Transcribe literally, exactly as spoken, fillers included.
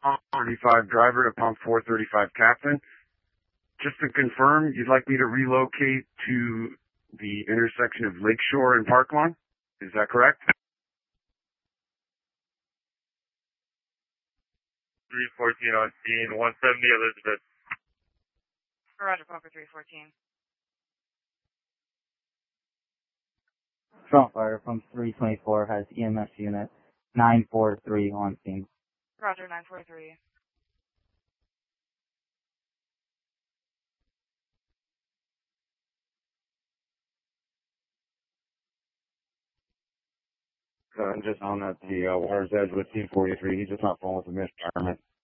Pump thirty-five driver to Pump four thirty-five captain. Just to confirm, you'd like me to relocate to the intersection of Lakeshore and Parklawn? Is that correct? three fourteen on scene, one seventy Elizabeth. Roger, Parker three fourteen. Front fire from three twenty-four has E M S unit nine four three on scene. Roger, nine four three. So I'm just on at the uh, water's edge with T forty-three. He's just not falling with the misfiring.